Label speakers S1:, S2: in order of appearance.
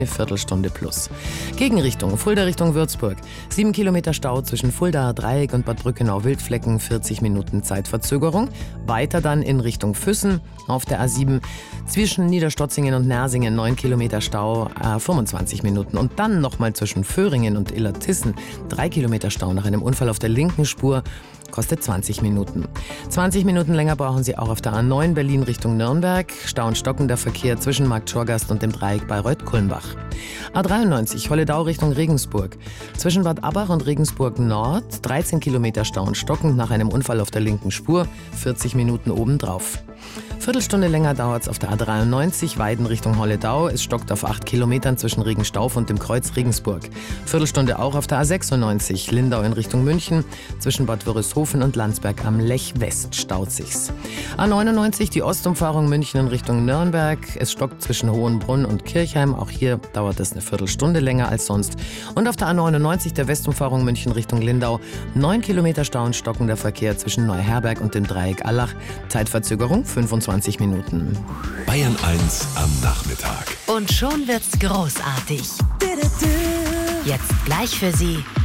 S1: eine Viertelstunde plus. Gegenrichtung, Fulda Richtung Würzburg. 7 Kilometer Stau zwischen Fuldaer Dreieck und Bad Brückenau-Wildflecken, 40 Minuten Zeitverzögerung. Weiter dann in Richtung Füssen auf der A7 zwischen Niederstotzingen und Nersingen, 9 Kilometer Stau, 25 Minuten. Und dann nochmal zwischen Föhringen und Illertissen, 3 Kilometer Stau nach einem Unfall auf der linken Spur. Kostet 20 Minuten. 20 Minuten länger brauchen Sie auch auf der A9 Berlin Richtung Nürnberg. Stau und stockender Verkehr zwischen Markt Schorgast und dem Dreieck Bayreuth-Kulmbach. A93 Holledau Richtung Regensburg. Zwischen Bad Abbach und Regensburg Nord 13 Kilometer Stau und stockend nach einem Unfall auf der linken Spur. 40 Minuten obendrauf. Viertelstunde länger dauert es auf der A93 Weiden Richtung Holledau. Es stockt auf 8 Kilometern zwischen Regenstauf und dem Kreuz Regensburg. Viertelstunde auch auf der A96 Lindau in Richtung München. Zwischen Bad Wörishofen und Landsberg am Lech West staut sich's. A99 die Ostumfahrung München in Richtung Nürnberg. Es stockt zwischen Hohenbrunn und Kirchheim. Auch hier dauert es eine Viertelstunde länger als sonst. Und auf der A99 der Westumfahrung München Richtung Lindau. 9 Kilometer Stau und stockender Verkehr zwischen Neuherberg und dem Dreieck Allach. Zeitverzögerung 25 Minuten.
S2: Bayern 1 am Nachmittag.
S3: Und schon wird's großartig. Jetzt gleich für Sie